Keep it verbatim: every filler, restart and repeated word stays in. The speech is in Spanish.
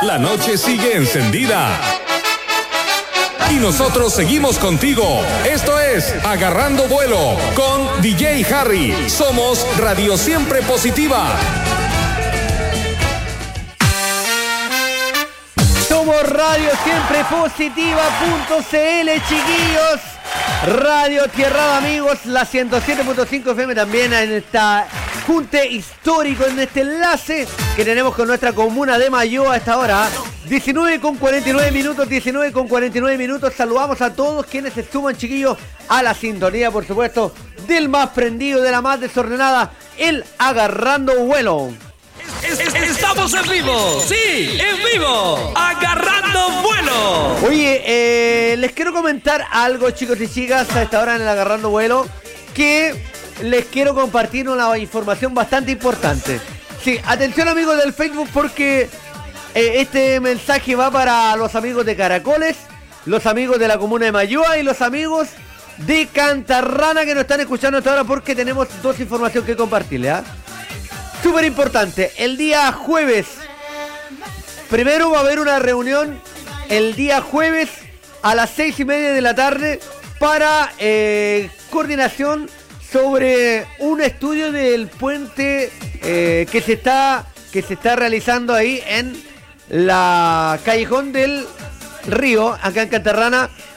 La noche sigue encendida. Y nosotros seguimos contigo. Esto es Agarrando Vuelo con D J Harry. Somos Radio Siempre Positiva. Somos Radio Siempre Positiva punto c l, chiquillos. Radio Tierra de Amigos, la ciento siete punto cinco F M también en esta junte histórico, en este enlace que tenemos con nuestra comuna de Mayo a esta hora. diecinueve con cuarenta y nueve minutos, diecinueve con cuarenta y nueve minutos. Saludamos a todos quienes se suman, chiquillos, a la sintonía, por supuesto, del más prendido, de la más desordenada, el Agarrando Vuelo. Es, es, estamos en vivo, sí, en vivo, Agarrando Vuelo. Oye, eh, les quiero comentar algo, chicos y chicas, a esta hora en el Agarrando Vuelo, que les quiero compartir una información bastante importante. Sí, atención amigos del Facebook, porque eh, este mensaje va para los amigos de Caracoles, los amigos de la comuna de Mayoa y los amigos de Cantarrana que nos están escuchando hasta ahora, porque tenemos dos informaciones que compartirles, ¿ah? ¿eh? Súper importante, el día jueves, primero va a haber una reunión el día jueves a las seis y media de la tarde para eh, coordinación sobre un estudio del puente eh, que se está que se está realizando ahí en la Callejón del Río, acá en Cantarrana,